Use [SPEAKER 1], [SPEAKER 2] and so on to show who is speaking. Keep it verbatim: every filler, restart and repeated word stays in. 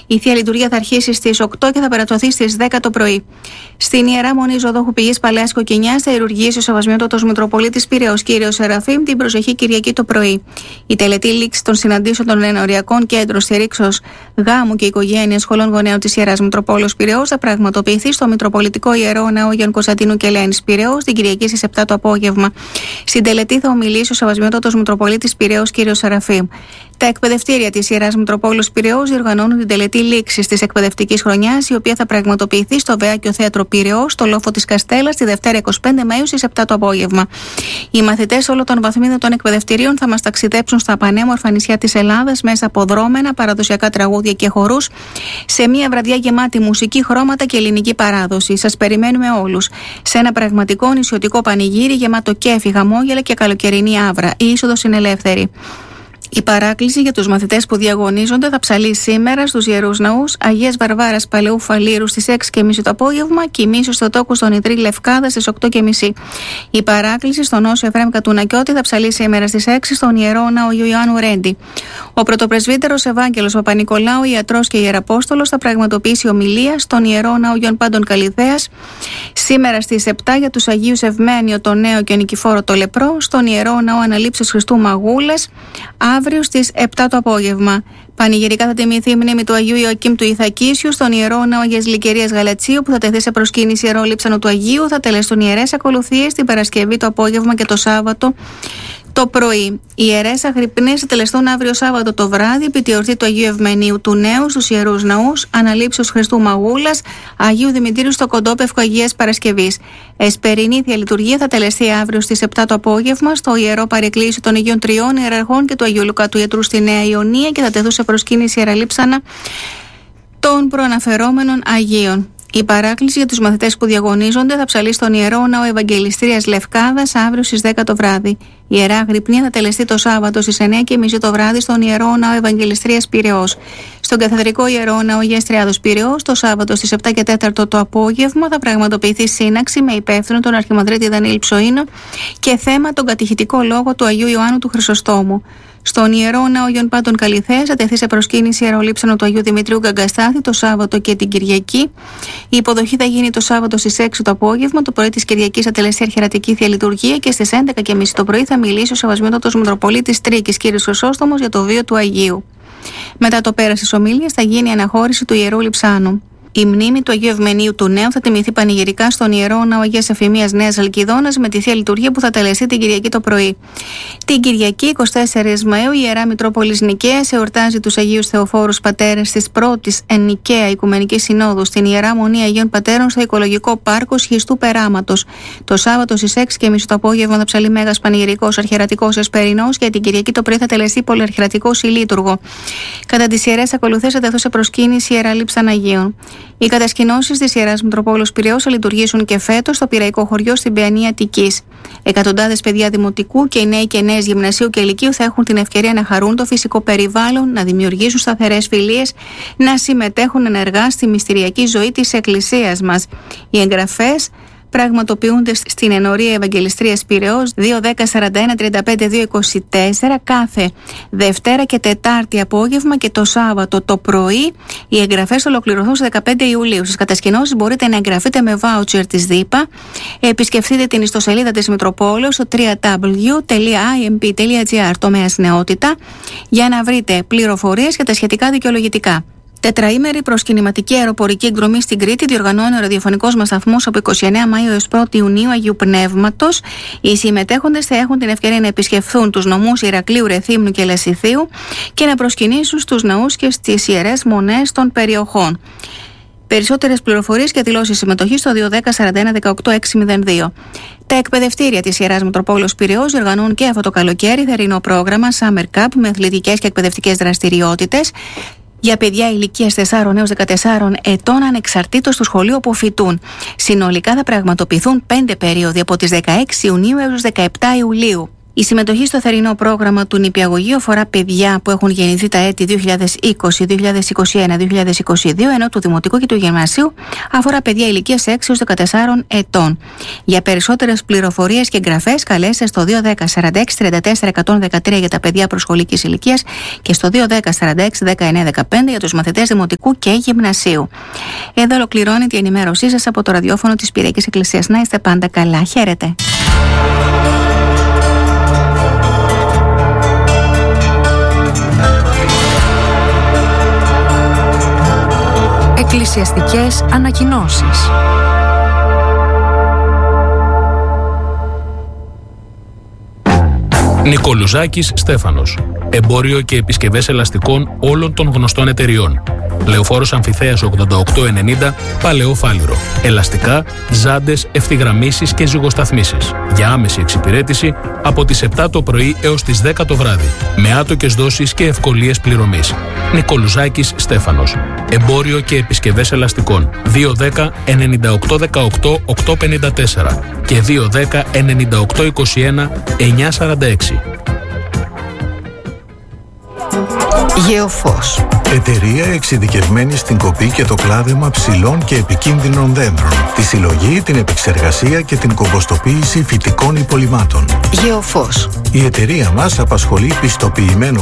[SPEAKER 1] Η Θεία Λειτουργία θα αρχίσει στις οκτώ και θα περατωθεί στις δέκα το πρωί. Στην Ιερά Μονή Ζωοδόχου Πηγής Παλαιάς Κοκκινιάς θα ιερουργήσει ο Σεβασμιότατος Μητροπολίτης Πειραιώς κύριος Σεραφείμ την προσεχή Κυριακή το πρωί. Η τελετή λήξη των συναντήσεων των ενοριακών κέντρων στηρίξεως γάμου και οικογένειας σχολών γονέων της Ιεράς Μητροπόλεως Πειραιώς θα πραγματοποιηθεί στο Μητροπολιτικό Ιερό Ναό Γιάννου Κωνσταντίνου και Ελένης Πειραιώς την Κυριακή στις επτά το απόγευμα. Στην τελετή θα ομιλήσει ο Σεβασμιότατος Μητροπολίτης Πειραιώς κύριος Σεραφείμ. Τα εκπαιδευτήρια της Ιεράς Μητροπόλεως Πειραιώς διοργανώνουν την τελετή λήξης της εκπαιδευτικής χρονιάς, η οποία θα πραγματοποιηθεί στο Βεάκιο Θέατρο Πειραιώς, στο λόφο της Καστέλας, τη Δευτέρα εικοστή πέμπτη Μαΐου στις επτά το απόγευμα. Οι μαθητές όλων των βαθμίδων των εκπαιδευτηρίων θα μας ταξιδέψουν στα πανέμορφα νησιά της Ελλάδας μέσα από δρόμενα, παραδοσιακά τραγούδια και χορούς, σε μια βραδιά γεμάτη μουσική, χρώματα και ελληνική παράδοση. Σας περιμένουμε όλους σε ένα πραγματικό νησιωτικό πανηγύρι γεμάτο κέφι, χαμόγελα και καλοκαιρινή άβρα. Η είσοδος είναι ελεύθερη. Η παράκληση για τους μαθητές που διαγωνίζονται θα ψαλεί σήμερα στους Ιερούς Ναούς Αγίας Βαρβάρας Παλαιού Φαλήρου στις έξι και μισή το απόγευμα και η μίσος στο τόκο στον Ιδρύ Λευκάδα στις οκτώ και μισή. Η παράκληση στον Όσο Εφραίμ Κατουνακιώτη θα ψαλεί σήμερα στις έξι στον Ιερό Ναό Ιωάννου Ρέντι. Ο πρωτοπρεσβύτερος Ευάγγελος Παπα-Νικολάου, ιατρός και ιεραπόστολος, θα πραγματοποιήσει ομιλία στον Ιερό Ναό Γιον Πάντων Καλυθέας σήμερα στις επτά για τους Αγίους Ευμένιο το Νέο και Νικηφόρο το Λεπρό, στον Ιερό Ναό Αναλήψεως Χριστού Μαγούλας αύριο στις επτά το απόγευμα. Πανηγυρικά θα τιμηθεί η μνήμη του Αγίου Ιωακήμ του Ιθακίσιου στον Ιερό Ναό Αγίας Λυκερίας Γαλατσίου, που θα τεθεί σε προσκύνηση Ιερό Λείψανο του Αγίου. Θα τελεστούν ιερές ακολουθίες την Παρασκευή το απόγευμα και το Σάββατο το πρωί. Οι ιερές αγρυπνίες θα τελεστούν αύριο Σάββατο το βράδυ επί τη εορτή του Αγίου Ευμενίου του Νέου στους Ιερούς Ναούς Αναλήψεως Χριστού Μαγούλας, Αγίου Δημητρίου στο Κοντόπευκο Αγίας Παρασκευής. Εσπερινή Θεία Λειτουργία θα τελεστεί αύριο στις επτά το απόγευμα στο Ιερό Παρεκκλήσιο των Αγίων Τριών Ιεραρχών και του Αγίου Λουκά του Ιατρού στη Νέα Ιωνία και θα τεθούν σε προσκύνηση Ιεραλείψανα των προαναφερόμενων Αγίων. Η παράκληση για τους μαθητές που διαγωνίζονται θα ψαλεί στον Ιερό Ναό Ευαγγελιστρίας Λευκάδας αύριο στις δέκα το βράδυ. Η Ιερά Αγρυπνία θα τελεστεί το Σάββατο στις εννιά και μισή το βράδυ στον Ιερό Ναό Ευαγγελιστρίας Πειραιώς. Στον Καθεδρικό Ιερό Ναό Αγίας Τριάδος Πειραιώς το Σάββατο στις επτά και τέσσερα το απόγευμα θα πραγματοποιηθεί σύναξη με υπεύθυνο τον Αρχιμανδρίτη Δανιήλ Ψοΐνο και θέμα τον κατηχητικό λόγο του Αγίου Ιωάννου του Χρυσοστόμου. Στον Ιερό Ναό Γιον Πάντων Καλυθέας θα τεθεί σε προσκύνηση Ιερολείψανο του Αγίου Δημητρίου Γκαγκαστάθη το Σάββατο και την Κυριακή. Η υποδοχή θα γίνει το Σάββατο στις έξι το απόγευμα. Το πρωί της Κυριακής θα τελεστεί αρχιερατική Θεία Λειτουργία και στις έντεκα και μισή το πρωί θα μιλήσει ο Σεβασμιότατος Μητροπολίτης Τρίκης κ. Χρυσόστομος για το βίο του Αγίου. Μετά το πέρας της ομίλειας θα γίνει η αναχώρηση του Ιερού Λειψάνου. Η μνήμη του Αγίου Ευμενίου του Νέου θα τιμηθεί πανηγυρικά στον Ιερό Ναό Αγίας Εφημίας Νέας Αλκιδόνας με τη Θεία Λειτουργία που θα τελεστεί την Κυριακή το πρωί. Την Κυριακή εικοστή τέσσερις Μαΐου η Ιερά Μητρόπολης Νικαίας εορτάζει τους Αγίους Θεοφόρους Πατέρες της πρώτης εν Νικαία Οικουμενικής Συνόδου στην Ιερά Μονή Αγίων Πατέρων στο Οικολογικό Πάρκο Σχιστού Περάματος. Το Σάββατο στις έξι και μισή το απόγευμα θα ψαλεί Μέγας Πανηγυρικός Αρχιερατικός Εσπερινός και την Κυριακή το πρωί θα τελεστεί Πολυαρχιερατικός Ηλίτουργο. Κατά τις ιερές ακολουθίες θα τεθούν σε προσκύνηση Ιεραλείψαν Αγίων. Οι κατασκηνώσεις της Ιεράς Μητροπόλεως Πειραιώς θα λειτουργήσουν και φέτος στο Πειραϊκό Χωριό στην Παιανία Αττικής. Εκατοντάδες παιδιά δημοτικού και οι νέοι και νέες γυμνασίου και ηλικίου θα έχουν την ευκαιρία να χαρούν το φυσικό περιβάλλον, να δημιουργήσουν σταθερές φιλίες, να συμμετέχουν ενεργά στη μυστηριακή ζωή της Εκκλησίας μας. Οι εγγραφές πραγματοποιούνται στην ενορία Ευαγγελιστρίας Πειραιώς δύο δέκα σαράντα ένα τριάντα πέντε δύο είκοσι τέσσερα κάθε Δευτέρα και Τετάρτη απόγευμα και το Σάββατο το πρωί. Οι εγγραφές ολοκληρωθούν στις δεκαπέντε Ιουλίου. Στις κατασκηνώσεις μπορείτε να εγγραφείτε με βάουτσερ της ΔΥΠΑ. Επισκεφτείτε την ιστοσελίδα της Μητροπόλεως στο double-u double-u double-u τελεία άι εμ πι τελεία τζι άρ τομέας νεότητα για να βρείτε πληροφορίες για τα σχετικά δικαιολογητικά. Τετραήμερη προσκυνηματική αεροπορική εκδρομή στην Κρήτη διοργανώνει ο ραδιοφωνικός μας σταθμός από εικοστή ενάτη Μαΐου έως πρώτη Ιουνίου Αγίου Πνεύματος. Οι συμμετέχοντες θα έχουν την ευκαιρία να επισκεφθούν τους νομούς Ηρακλείου, Ρεθύμνου και Λεσιθίου και να προσκυνήσουν στους ναούς και στις ιερές μονές των περιοχών. Περισσότερες πληροφορίες και δηλώσεις συμμετοχής στο δύο δέκα σαράντα ένα δεκαοκτώ εξακόσια δύο. Τα εκπαιδευτήρια της Ιεράς Μητροπόλεως Πειραιώς διοργανώνουν και αυτό το καλοκαίρι θερινό πρόγραμμα Summer Cup με αθλητικές και εκπαιδευτικές δραστηριότητες για παιδιά ηλικίας τεσσάρων έως δεκατεσσάρων ετών ανεξαρτήτως του σχολείου όπου φοιτούν. Συνολικά θα πραγματοποιηθούν πέντε περίοδοι από τις δεκαέξι Ιουνίου έως δεκαεπτά Ιουλίου. Η συμμετοχή στο θερινό πρόγραμμα του νηπιαγωγείου αφορά παιδιά που έχουν γεννηθεί τα έτη δύο χιλιάδες είκοσι, δύο χιλιάδες είκοσι ένα, δύο χιλιάδες είκοσι δύο, ενώ του δημοτικού και του γυμνασίου αφορά παιδιά ηλικίας έξι έως δεκατεσσάρων ετών. Για περισσότερες πληροφορίες και εγγραφές καλέστε στο δύο ένα μηδέν σαράντα έξι τριάντα τέσσερα εκατόν δεκατρία για τα παιδιά προσχολικής ηλικίας και στο δύο ένα μηδέν σαράντα έξι δεκαεννιά δεκαπέντε για τους μαθητές δημοτικού και γυμνασίου. Εδώ ολοκληρώνεται η ενημέρωσή σας από το ραδιόφωνο της Πυριακής Εκκλησίας. Να είστε πάντα καλά. Χαίρετε.
[SPEAKER 2] Εκκλησιαστικές ανακοινώσεις.
[SPEAKER 3] Νικολουζάκης Στέφανος. Εμπόριο και επισκευές ελαστικών όλων των γνωστών εταιριών. Λεωφόρος Αμφιθέας ογδόντα οκτώ ενενήντα, Παλαιό Φάληρο. Ελαστικά, ζάντες, ευθυγραμμίσεις και ζυγοσταθμίσεις. Για άμεση εξυπηρέτηση από τις επτά το πρωί έως τις δέκα το βράδυ. Με άτοκες δόσεις και ευκολίες πληρωμής. Νικολουζάκης Στέφανος. Εμπόριο και επισκευές ελαστικών. δύο ένα μηδέν ενενήντα οκτώ δεκαοκτώ οκτακόσια πενήντα τέσσερα και δύο ένα μηδέν ενενήντα οκτώ είκοσι ένα εννιακόσια σαράντα έξι.
[SPEAKER 2] Γεωφός.
[SPEAKER 4] Εταιρεία εξειδικευμένη στην κοπή και το κλάδεμα ψηλών και επικίνδυνων δέντρων, τη συλλογή, την επεξεργασία και την κομποστοποίηση φυτικών υπολειμμάτων.
[SPEAKER 2] Γεωφός.
[SPEAKER 4] Η εταιρεία μας απασχολεί πιστοποιημένο